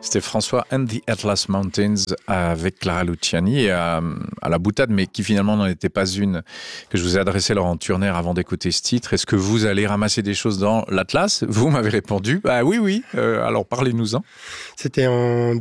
C'était François and the Atlas Mountains avec Clara Luciani et à la boutade, mais qui finalement n'en était pas une, que je vous ai adressé, Laurent Turner, avant d'écouter ce titre. Est-ce que vous allez ramasser des choses dans l'Atlas ? Vous m'avez répondu, oui. Alors parlez-nous-en. C'était en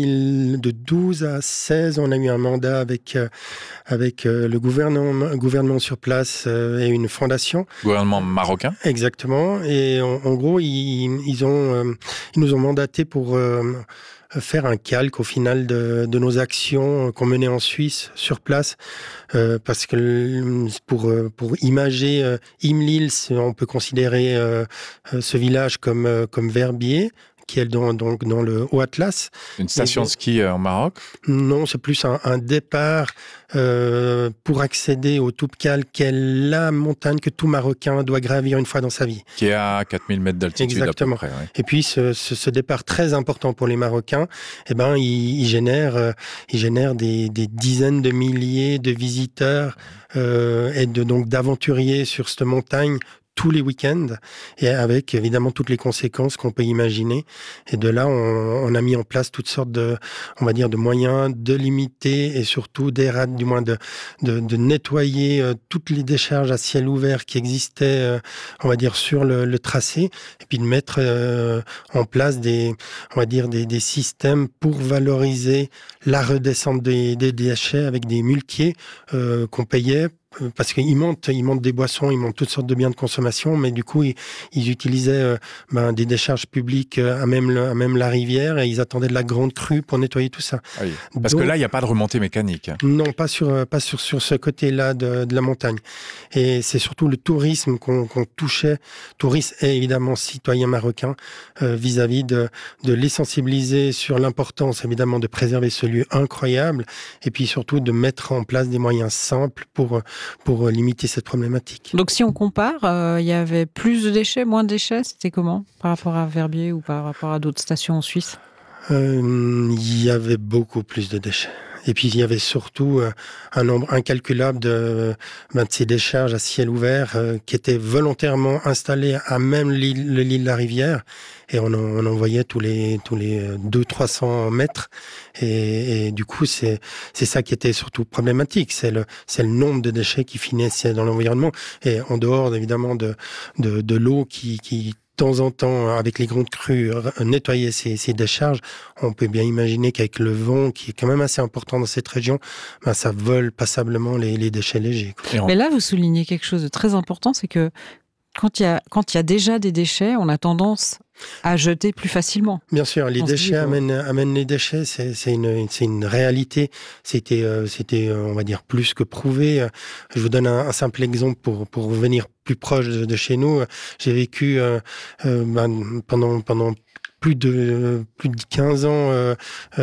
2012 à 16, on a eu un mandat avec le gouvernement sur place et une fondation. Gouvernement marocain ? Exactement. Et en gros, ils nous ont mandaté pour faire un calque au final de nos actions qu'on menait en Suisse sur place, parce que pour imager Imlils, on peut considérer ce village comme Verbier, qui est dans le Haut-Atlas. Une station de ski en Maroc ? Non, c'est plus un départ pour accéder au Toubkal, qui est la montagne que tout Marocain doit gravir une fois dans sa vie. Qui est à 4000 mètres d'altitude. Exactement. À peu près, ouais. Et puis ce départ très important pour les Marocains, il génère des dizaines de milliers de visiteurs et donc d'aventuriers sur cette montagne tous les week-ends, et avec évidemment toutes les conséquences qu'on peut imaginer. Et de là, on a mis en place toutes sortes de moyens de limiter et surtout de nettoyer toutes les décharges à ciel ouvert qui existaient, sur le tracé, et puis de mettre en place des systèmes pour valoriser la redescente des déchets avec des muletiers qu'on payait, parce qu'ils montent des boissons, ils montent toutes sortes de biens de consommation, mais du coup, ils utilisaient des décharges publiques à même la rivière, et ils attendaient de la grande crue pour nettoyer tout ça. Oui, parce que là, il n'y a pas de remontée mécanique. Non, pas sur ce côté-là de la montagne. Et c'est surtout le tourisme qu'on touchait, touristes et évidemment citoyens marocains, vis-à-vis de les sensibiliser sur l'importance, évidemment, de préserver ce lieu incroyable, et puis surtout de mettre en place des moyens simples pour limiter cette problématique. Donc si on compare, il y avait plus de déchets, moins de déchets, c'était comment par rapport à Verbier ou par rapport à d'autres stations en Suisse ? Il y avait beaucoup plus de déchets. Et puis il y avait surtout un nombre incalculable de ces décharges à ciel ouvert qui étaient volontairement installées à même le lit de la rivière, et on en voyait tous les 200-300 mètres, et du coup c'est ça qui était surtout problématique, c'est le nombre de déchets qui finissaient dans l'environnement, et en dehors évidemment de l'eau qui de temps en temps, avec les grandes crues, nettoyer ces décharges. On peut bien imaginer qu'avec le vent, qui est quand même assez important dans cette région, ça vole passablement les déchets légers. Mais là, vous soulignez quelque chose de très important, c'est que quand il y a déjà des déchets, on a tendance à jeter plus facilement. Bien sûr, les déchets amènent les déchets, c'est une réalité. C'était on va dire plus que prouvé. Je vous donne un simple exemple pour revenir plus proche de chez nous. J'ai vécu pendant plus de 15 ans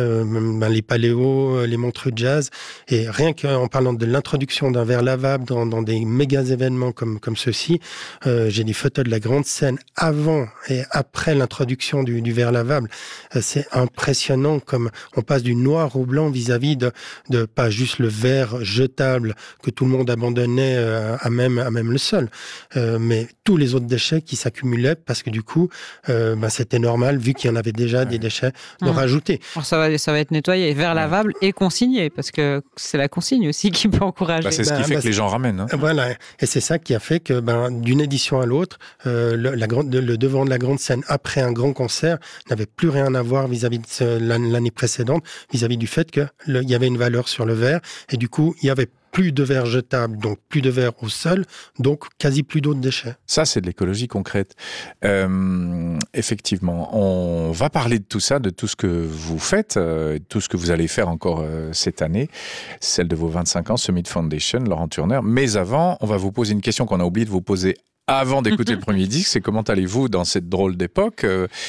les paléos, les montreux de jazz, et rien qu'en parlant de l'introduction d'un verre lavable dans des méga événements comme ceux-ci, j'ai des photos de la grande scène avant et après l'introduction du verre lavable. C'est impressionnant comme on passe du noir au blanc vis-à-vis de pas juste le verre jetable que tout le monde abandonnait à même le sol, mais tous les autres déchets qui s'accumulaient, parce que du coup c'était normal, vu qu'il y en avait déjà des déchets, de rajouter. Alors ça va être nettoyé, verre lavable et consigné, parce que c'est la consigne aussi qui peut encourager. C'est ce qui fait que les gens ramènent. Hein. Voilà, et c'est ça qui a fait que d'une édition à l'autre, le devant de la grande scène après un grand concert n'avait plus rien à voir vis-à-vis de l'année précédente, vis-à-vis du fait qu'il y avait une valeur sur le verre, et du coup, il y avait plus de verre jetable, donc plus de verre au sol, donc quasi plus d'autres déchets. Ça, c'est de l'écologie concrète. Effectivement, on va parler de tout ça, de tout ce que vous faites, de tout ce que vous allez faire encore cette année, celle de vos 25 ans, Summit Foundation, Laurent Turner. Mais avant, on va vous poser une question qu'on a oublié de vous poser avant d'écouter le premier disque, c'est comment allez-vous dans cette drôle d'époque ?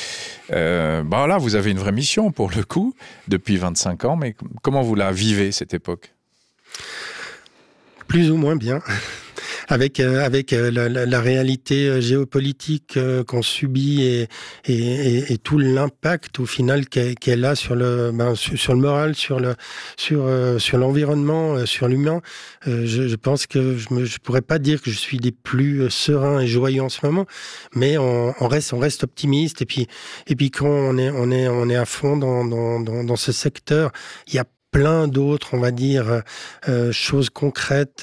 Là, vous avez une vraie mission pour le coup, depuis 25 ans, mais comment vous la vivez, cette époque ? Plus ou moins bien. avec la réalité géopolitique qu'on subit et tout l'impact au final qu'elle a sur le moral, sur l'environnement, sur l'humain. Je pense que je pourrais pas dire que je suis des plus sereins et joyeux en ce moment, mais on reste optimiste, et puis quand on est à fond dans ce secteur, il y a plein d'autres, on va dire, choses concrètes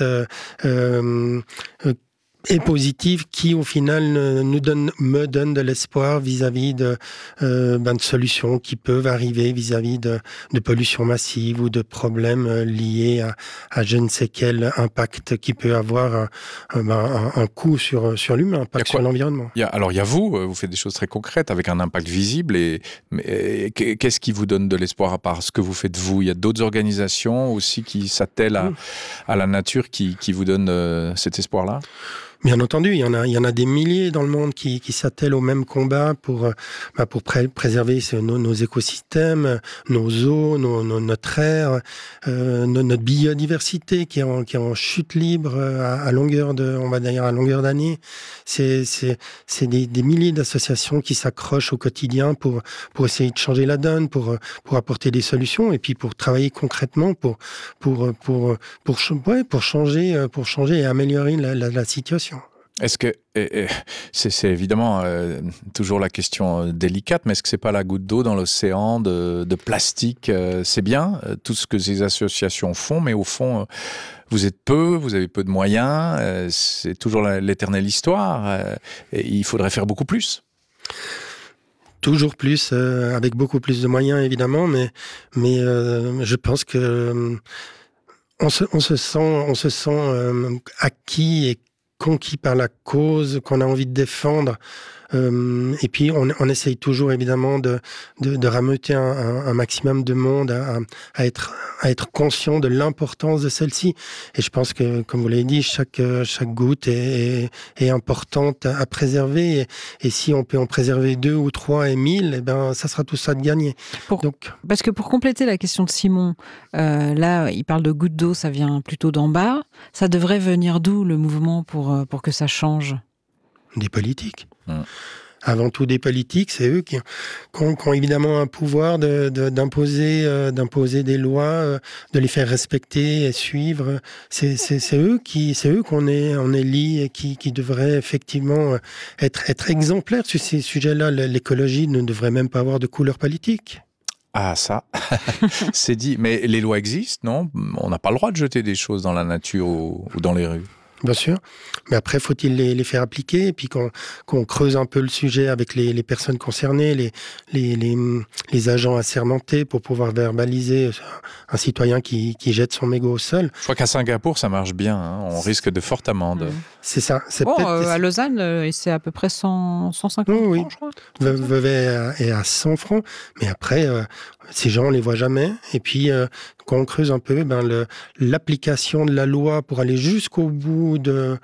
et positives qui, au final, me donnent de l'espoir vis-à-vis de solutions qui peuvent arriver vis-à-vis de pollution massive ou de problèmes liés à je ne sais quel impact qui peut avoir un coût sur l'humain, impact sur l'environnement. Il y a vous faites des choses très concrètes avec un impact visible. Mais qu'est-ce qui vous donne de l'espoir à part ce que vous faites vous? Il y a d'autres organisations aussi qui s'attellent à la nature qui vous donnent cet espoir-là? Bien entendu, il y en a des milliers dans le monde qui s'attellent au même combat pour préserver nos écosystèmes, nos eaux, notre air, notre biodiversité qui est en chute libre à longueur d'année. C'est des milliers d'associations qui s'accrochent au quotidien pour essayer de changer la donne, pour apporter des solutions, et puis pour travailler concrètement pour changer et améliorer la situation. Est-ce que c'est évidemment toujours la question délicate, mais est-ce que c'est pas la goutte d'eau dans l'océan de plastique? C'est bien tout ce que ces associations font, mais au fond, vous êtes peu, vous avez peu de moyens. C'est toujours l'éternelle histoire. Et il faudrait faire beaucoup plus. Toujours plus, avec beaucoup plus de moyens évidemment, mais je pense que on se sent acquis et conquis par la cause qu'on a envie de défendre. Et puis on essaye toujours évidemment de rameuter un maximum de monde à être conscient de l'importance de celle-ci. Et je pense que, comme vous l'avez dit, chaque goutte est importante à préserver. Et si on peut en préserver 2 ou 3 et 1000, ça sera tout ça de gagné. Parce que pour compléter la question de Simon, là, il parle de goutte d'eau, ça vient plutôt d'en bas. Ça devrait venir d'où le mouvement pour que ça change? Des politiques. Avant tout des politiques, c'est eux qui ont évidemment un pouvoir d'imposer des lois, de les faire respecter et suivre. C'est eux qu'on élit et qui devraient effectivement être exemplaires sur ces sujets-là. L'écologie ne devrait même pas avoir de couleur politique. Ah, ça, c'est dit. Mais les lois existent, non? On n'a pas le droit de jeter des choses dans la nature ou dans les rues. Bien sûr, mais après faut-il les faire appliquer, et puis qu'on creuse un peu le sujet avec les personnes concernées, les agents assermentés pour pouvoir verbaliser un citoyen qui jette son mégot au sol. Je crois qu'à Singapour ça marche bien, hein. On risque de fortes amendes. C'est ça. À Lausanne, c'est à peu près 150 francs, je crois. Vevey est à 100 francs, mais après ces gens on les voit jamais, et puis quand on creuse un peu, l'application de la loi pour aller jusqu'au bout de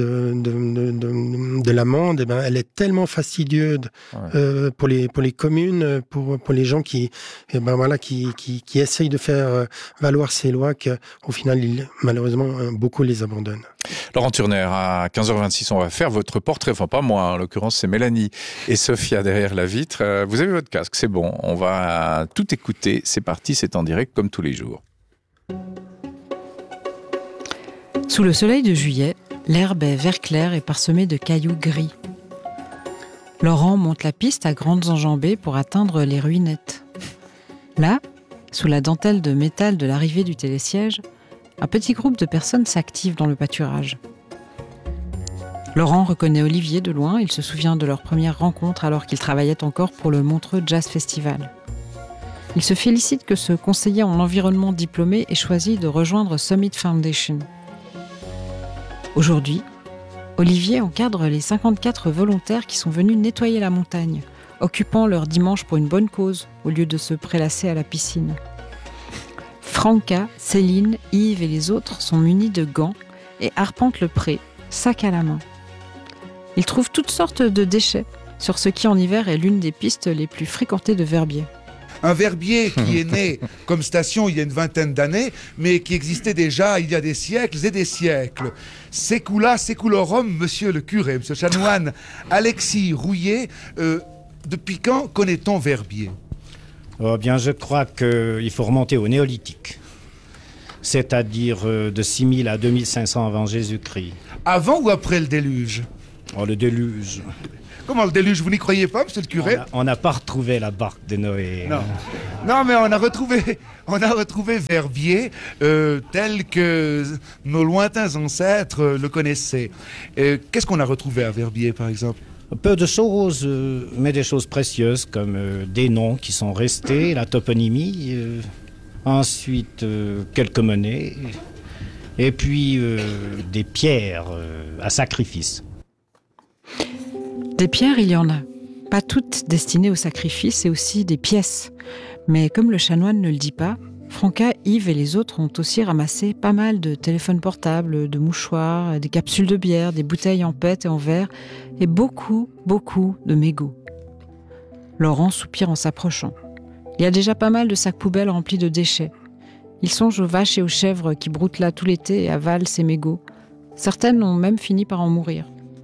l'amende, elle est tellement fastidieuse pour les communes, pour les gens qui essayent de faire valoir ces lois, qu'au final, malheureusement, beaucoup les abandonnent. Laurent Turner, à 15h26, on va faire votre portrait. Enfin, pas moi, en l'occurrence, c'est Mélanie et Sophia derrière la vitre. Vous avez votre casque, c'est bon. On va tout écouter. C'est parti, c'est en direct comme tous les jours. Sous le soleil de juillet, l'herbe est vert clair et parsemée de cailloux gris. Laurent monte la piste à grandes enjambées pour atteindre les ruinettes. Là, sous la dentelle de métal de l'arrivée du télésiège, un petit groupe de personnes s'active dans le pâturage. Laurent reconnaît Olivier de loin, il se souvient de leur première rencontre alors qu'il travaillait encore pour le Montreux Jazz Festival. Il se félicite que ce conseiller en environnement diplômé ait choisi de rejoindre Summit Foundation. Aujourd'hui, Olivier encadre les 54 volontaires qui sont venus nettoyer la montagne, occupant leur dimanche pour une bonne cause, au lieu de se prélasser à la piscine. Franca, Céline, Yves et les autres sont munis de gants et arpentent le pré, sac à la main. Ils trouvent toutes sortes de déchets sur ce qui en hiver est l'une des pistes les plus fréquentées de Verbier. Un Verbier qui est né comme station il y a une vingtaine d'années, mais qui existait déjà il y a des siècles et des siècles. Secula seculorum, monsieur le curé, monsieur chanoine Alexis Rouillet, depuis quand connaît-on Verbier ? Oh bien, je crois qu'il faut remonter au néolithique, c'est-à-dire de 6000 à 2500 avant Jésus-Christ. Avant ou après le déluge ? Oh, le déluge. Comment le déluge ? Vous n'y croyez pas, monsieur le curé ? On n'a pas retrouvé la barque de Noé. Non, mais on a retrouvé Verbier tel que nos lointains ancêtres le connaissaient. Qu'est-ce qu'on a retrouvé à Verbier, par exemple ? Peu de choses, mais des choses précieuses comme des noms qui sont restés, la toponymie, ensuite quelques monnaies, et puis des pierres à sacrifice. Des pierres, il y en a. Pas toutes destinées au sacrifice, et aussi des pièces. Mais comme le chanoine ne le dit pas, Franca, Yves et les autres ont aussi ramassé pas mal de téléphones portables, de mouchoirs, des capsules de bière, des bouteilles en PET et en verre, et beaucoup de mégots. Laurent soupire en s'approchant. Il y a déjà pas mal de sacs poubelles remplis de déchets. Il songe aux vaches et aux chèvres qui broutent là tout l'été et avalent ces mégots. Certaines ont même fini par en mourir.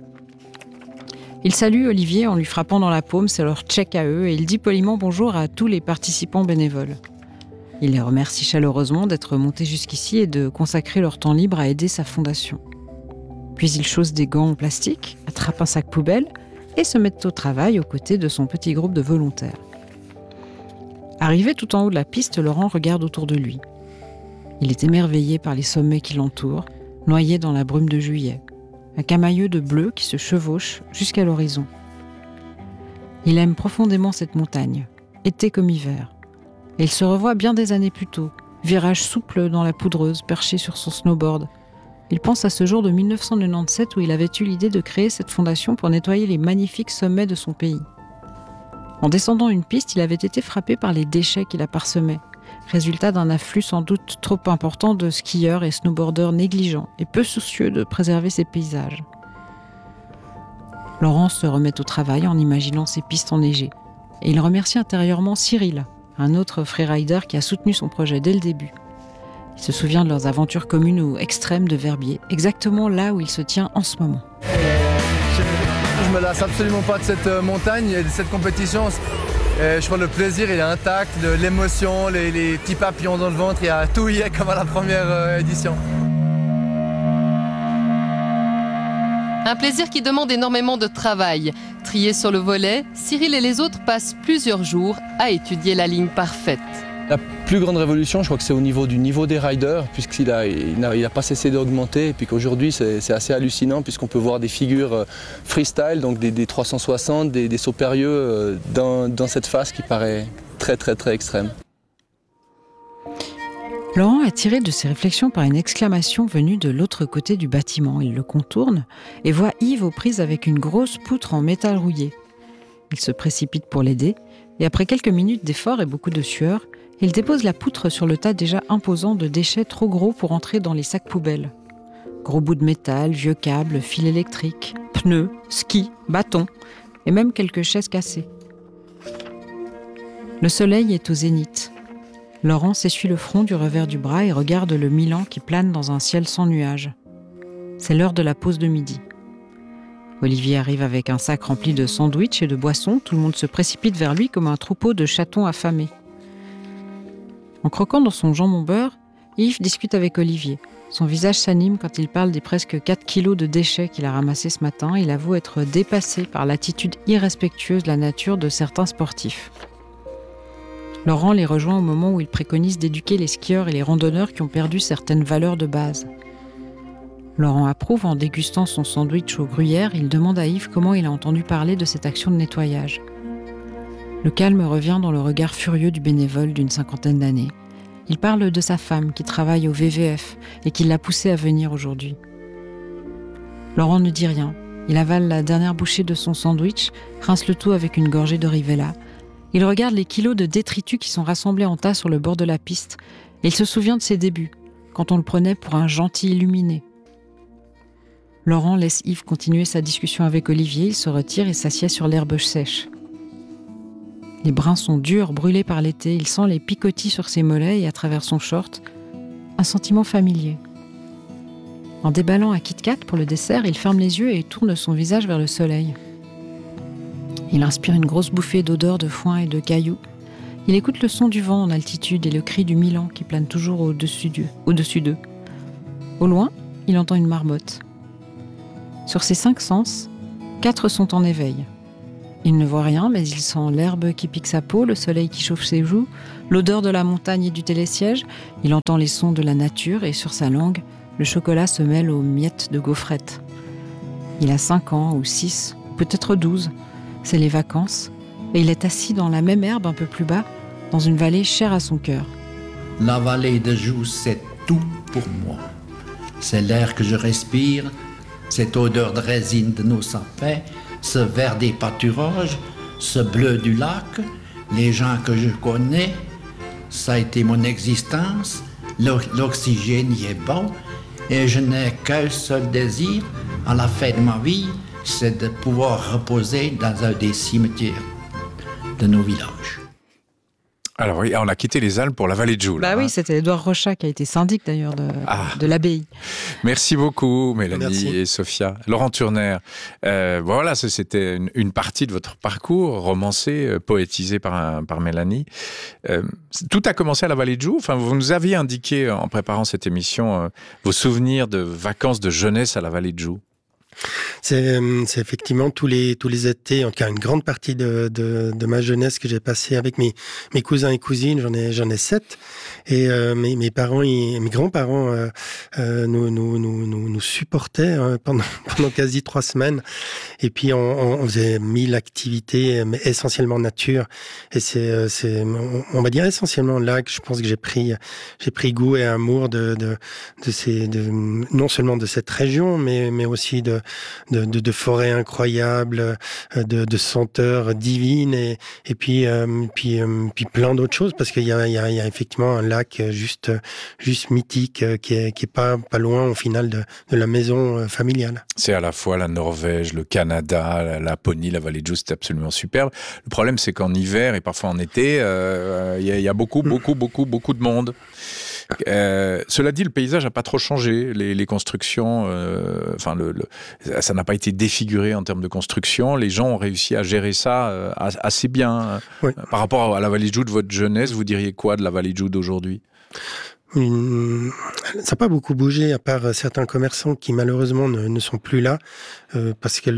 Il salue Olivier en lui frappant dans la paume, c'est leur check à eux, et il dit poliment bonjour à tous les participants bénévoles. Il les remercie chaleureusement d'être montés jusqu'ici et de consacrer leur temps libre à aider sa fondation. Puis il chausse des gants en plastique, attrape un sac poubelle et se met au travail aux côtés de son petit groupe de volontaires. Arrivé tout en haut de la piste, Laurent regarde autour de lui. Il est émerveillé par les sommets qui l'entourent, noyés dans la brume de juillet. Un camailleux de bleu qui se chevauche jusqu'à l'horizon. Il aime profondément cette montagne, été comme hiver. Et il se revoit bien des années plus tôt, virage souple dans la poudreuse, perché sur son snowboard. Il pense à ce jour de 1997 où il avait eu l'idée de créer cette fondation pour nettoyer les magnifiques sommets de son pays. En descendant une piste, il avait été frappé par les déchets qui la parsemaient, résultat d'un afflux sans doute trop important de skieurs et snowboarders négligents et peu soucieux de préserver ces paysages. Laurent se remet au travail en imaginant ces pistes enneigées. Et il remercie intérieurement Cyril, un autre freerider qui a soutenu son projet dès le début. Il se souvient de leurs aventures communes ou extrêmes de Verbier, exactement là où il se tient en ce moment. Je me lasse absolument pas de cette montagne et de cette compétition. Je crois que le plaisir il est intact, l'émotion, les petits papillons dans le ventre, il y a tout y est comme à la première édition. Un plaisir qui demande énormément de travail. Triés sur le volet, Cyril et les autres passent plusieurs jours à étudier la ligne parfaite. La plus grande révolution, je crois que c'est au niveau du niveau des riders, puisqu'il n'a pas cessé d'augmenter, et puis qu'aujourd'hui c'est assez hallucinant, puisqu'on peut voir des figures freestyle, donc des 360, des sauts périlleux dans cette phase qui paraît très extrême. Laurent est tiré de ses réflexions par une exclamation venue de l'autre côté du bâtiment. Il le contourne et voit Yves aux prises avec une grosse poutre en métal rouillé. Il se précipite pour l'aider, et après quelques minutes d'effort et beaucoup de sueur, il dépose la poutre sur le tas déjà imposant de déchets trop gros pour entrer dans les sacs poubelles. Gros bouts de métal, vieux câbles, fils électriques, pneus, skis, bâtons et même quelques chaises cassées. Le soleil est au zénith. Laurent s'essuie le front du revers du bras et regarde le Milan qui plane dans un ciel sans nuages. C'est l'heure de la pause de midi. Olivier arrive avec un sac rempli de sandwichs et de boissons. Tout le monde se précipite vers lui comme un troupeau de chatons affamés. En croquant dans son jambon beurre, Yves discute avec Olivier. Son visage s'anime quand il parle des presque 4 kilos de déchets qu'il a ramassés ce matin. Il avoue être dépassé par l'attitude irrespectueuse de la nature de certains sportifs. Laurent les rejoint au moment où il préconise d'éduquer les skieurs et les randonneurs qui ont perdu certaines valeurs de base. Laurent approuve en dégustant son sandwich au gruyère. Il demande à Yves comment il a entendu parler de cette action de nettoyage. Le calme revient dans le regard furieux du bénévole d'une 50aine d'années. Il parle de sa femme qui travaille au VVF et qui l'a poussé à venir aujourd'hui. Laurent ne dit rien. Il avale la dernière bouchée de son sandwich, rince le tout avec une gorgée de Rivella. Il regarde les kilos de détritus qui sont rassemblés en tas sur le bord de la piste. Et il se souvient de ses débuts, quand on le prenait pour un gentil illuminé. Laurent laisse Yves continuer sa discussion avec Olivier. Il se retire et s'assied sur l'herbe sèche. Les brins sont durs, brûlés par l'été. Il sent les picotis sur ses mollets et à travers son short, un sentiment familier. En déballant un Kit-Kat pour le dessert, il ferme les yeux et tourne son visage vers le soleil. Il inspire une grosse bouffée d'odeur de foin et de cailloux. Il écoute le son du vent en altitude et le cri du Milan qui plane toujours au-dessus d'eux. Au loin, il entend une marmotte. Sur ses 5 sens, 4 sont en éveil. Il ne voit rien, mais il sent l'herbe qui pique sa peau, le soleil qui chauffe ses joues, l'odeur de la montagne et du télésiège. Il entend les sons de la nature et sur sa langue, le chocolat se mêle aux miettes de gaufrettes. Il a 5 ans ou 6, peut-être 12. C'est les vacances et il est assis dans la même herbe un peu plus bas, dans une vallée chère à son cœur. La vallée de Joux, c'est tout pour moi. C'est l'air que je respire, cette odeur de résine de nos sapins, ce vert des pâturages, ce bleu du lac, les gens que je connais. Ça a été mon existence, l'oxygène y est bon, et je n'ai qu'un seul désir à la fin de ma vie, c'est de pouvoir reposer dans un des cimetières de nos villages. Alors oui, on a quitté les Alpes pour la vallée de Joux. Bah oui, c'était Édouard Rochat qui a été syndic d'ailleurs de l'abbaye. Merci beaucoup Mélanie Merci. et Sophia. Laurent Turner, voilà, c'était une partie de votre parcours romancé, poétisé par Mélanie. Tout a commencé à la vallée de Joux. Enfin, vous nous aviez indiqué en préparant cette émission vos souvenirs de vacances de jeunesse à la vallée de Joux. C'est effectivement tous les étés, en tout cas une grande partie de ma jeunesse que j'ai passé avec mes cousins et cousines. J'en ai 7. Et mes parents, mes grands-parents nous supportaient pendant quasi 3 semaines. Et puis on faisait 1000 activités, mais essentiellement nature. Et on va dire essentiellement là que je pense que j'ai pris goût et amour non seulement de cette région, mais aussi de forêts incroyables, de senteurs divines et puis plein d'autres choses, parce qu'il y a effectivement un lac juste mythique qui est pas loin au final de la maison familiale. C'est à la fois la Norvège, le Canada, la Laponie, la vallée de Joux, c'est absolument superbe. Le problème, c'est qu'en hiver et parfois en été, il y a beaucoup de monde. Cela dit, le paysage n'a pas trop changé. Les constructions, ça n'a pas été défiguré en termes de construction. Les gens ont réussi à gérer ça assez bien. Oui. Par rapport à la vallée de Joux de votre jeunesse, vous diriez quoi de la vallée de Joux d'aujourd'hui ? Ça n'a pas beaucoup bougé, à part certains commerçants qui malheureusement ne sont plus là, parce que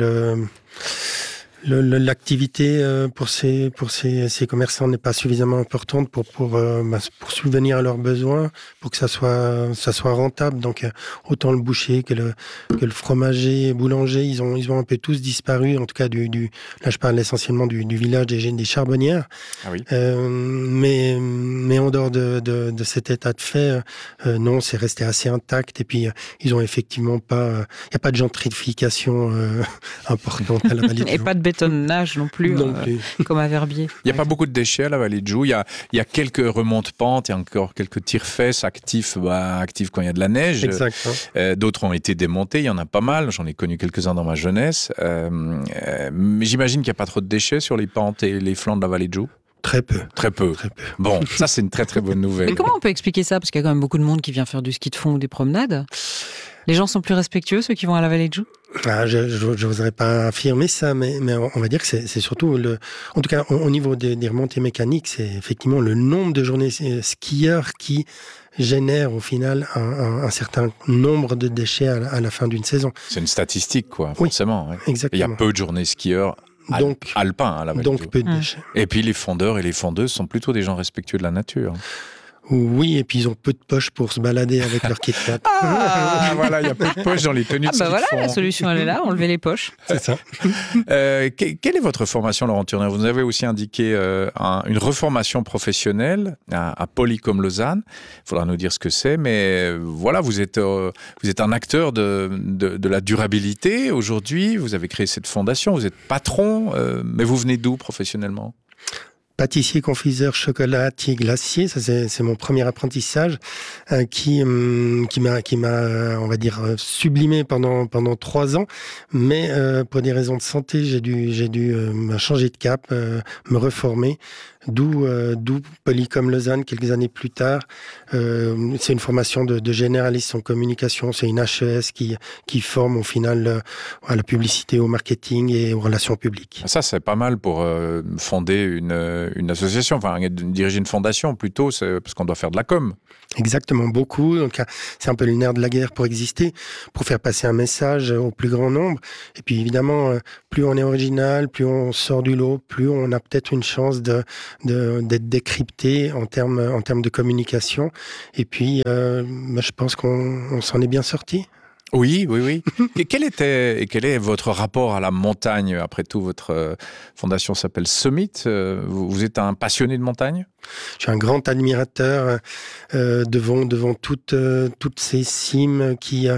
l'activité pour ces commerçants n'est pas suffisamment importante pour subvenir à leurs besoins, pour que ça soit rentable. Donc autant le boucher que le fromager, boulanger, ils ont un peu tous disparu. En tout cas là je parle essentiellement du village des Charbonnières. Ah oui. Mais en dehors de cet état de fait, non, c'est resté assez intact. Et puis ils ont effectivement pas, il y a pas de gentrification importante à la vallée de Joux. Et pas de bétonnage non plus, comme à Verbier. Il n'y a pas beaucoup de déchets à la vallée de Joux. Il y a quelques remontes-pentes, il y a encore quelques tire-fesses actifs quand il y a de la neige. Exact. D'autres ont été démontés, il y en a pas mal. J'en ai connu quelques-uns dans ma jeunesse. Mais j'imagine qu'il n'y a pas trop de déchets sur les pentes et les flancs de la vallée de Joux. Très peu. Bon, ça c'est une très très bonne nouvelle. Mais comment on peut expliquer ça ? Parce qu'il y a quand même beaucoup de monde qui vient faire du ski de fond ou des promenades. Les gens sont plus respectueux, ceux qui vont à la vallée de Joux ? Je n'oserais pas affirmer ça, mais on va dire que c'est surtout en tout cas au niveau des remontées mécaniques, c'est effectivement le nombre de journées skieurs qui génère au final un certain nombre de déchets à la fin d'une saison. C'est une statistique, quoi, forcément. Oui, exactement. Il y a peu de journées skieurs alpins à la vallée de Joux. Donc peu de déchets. Et puis les fondeurs et les fondeuses sont plutôt des gens respectueux de la nature. Oui, et puis ils ont peu de poches pour se balader avec leur Kit-Kat. Voilà, il y a peu de poches dans les tenues de ski de voilà, fond. la solution elle est là, enlever les poches. C'est ça. Quelle est votre formation, Laurent Turner ? Vous avez aussi indiqué une reformation professionnelle à Polycom Lausanne. Il faudra nous dire ce que c'est, mais voilà, vous êtes un acteur de la durabilité aujourd'hui. Vous avez créé cette fondation, vous êtes patron, mais vous venez d'où professionnellement ? pâtissier, confiseur, chocolatier, glacier. Ça, c'est mon premier apprentissage qui m'a, on va dire, sublimé pendant 3 ans. Mais pour des raisons de santé, j'ai dû changer de cap, me reformer. D'où Polycom Lausanne, quelques années plus tard. C'est une formation de généraliste en communication. C'est une HES qui forme au final à la publicité, au marketing et aux relations publiques. Ça, c'est pas mal pour fonder une association, enfin diriger une fondation plutôt, c'est parce qu'on doit faire de la com. Exactement, beaucoup. Donc, c'est un peu le nerf de la guerre pour exister, pour faire passer un message au plus grand nombre. Et puis évidemment, plus on est original, plus on sort du lot, plus on a peut-être une chance d'être décrypté en termes de communication. Et puis, je pense qu'on s'en est bien sorti. Oui. Et quel est votre rapport à la montagne? Après tout, votre fondation s'appelle Summit. Vous êtes un passionné de montagne? Je suis un grand admirateur devant toutes ces cimes qui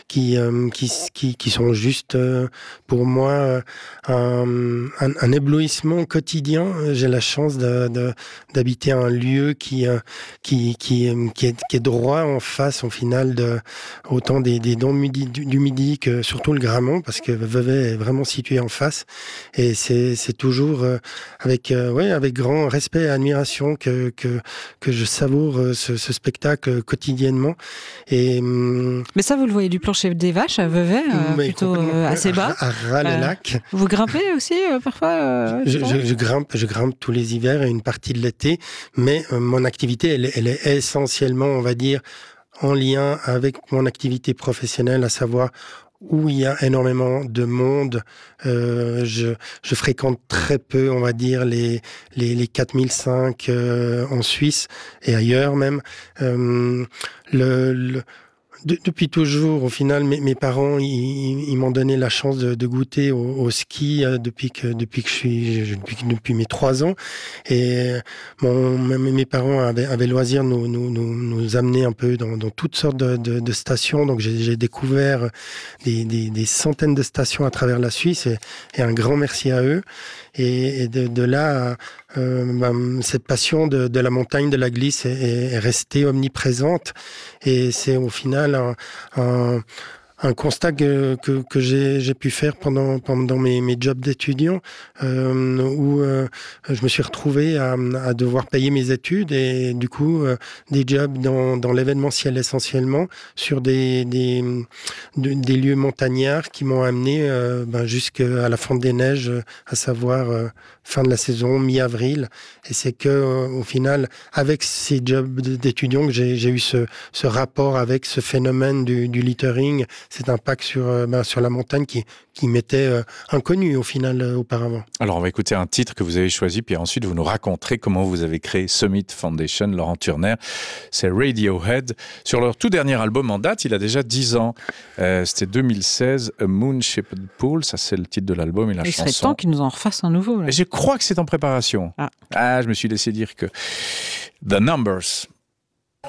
sont juste pour moi un éblouissement quotidien. J'ai la chance d'habiter un lieu qui est droit en face au final autant des dents du Midi que surtout le Grammont, parce que Vevey est vraiment situé en face, et c'est toujours avec grand respect et admiration que je savoure ce spectacle quotidiennement. Mais ça, vous le voyez du plancher des vaches à Vevey, plutôt assez bas. À Ras-le-Lac. Vous grimpez aussi parfois je grimpe tous les hivers et une partie de l'été, mais mon activité, elle est essentiellement, on va dire, en lien avec mon activité professionnelle, à savoir où il y a énormément de monde. Je fréquente très peu, on va dire, les 4005 en Suisse et ailleurs même. Depuis toujours, au final, mes parents, ils m'ont donné la chance de goûter au ski depuis mes 3 ans. Et mes parents avaient loisir de nous amener un peu dans toutes sortes de stations. Donc j'ai découvert des centaines de stations à travers la Suisse, et un grand merci à eux. Et de là, cette passion de la montagne, de la glisse est restée omniprésente. Et c'est au final un constat que j'ai pu faire pendant mes jobs d'étudiant, où je me suis retrouvé à devoir payer mes études, et du coup des jobs dans l'événementiel essentiellement, sur des lieux montagnards qui m'ont amené jusqu'à la fonte des neiges, à savoir fin de la saison, mi-avril. Et c'est que au final, avec ces jobs d'étudiant, que j'ai eu ce rapport avec ce phénomène du littering, cet impact sur la montagne qui m'était inconnu au final auparavant. Alors on va écouter un titre que vous avez choisi, puis ensuite vous nous raconterez comment vous avez créé Summit Foundation. Laurent Turner, c'est Radiohead. Sur leur tout dernier album en date, il a déjà 10 ans. C'était 2016, A Moon-Shaped Pool, ça c'est le titre de l'album et la chanson. Il serait temps qu'ils nous en refassent un nouveau. Là. Je crois que c'est en préparation. Je me suis laissé dire que The Numbers.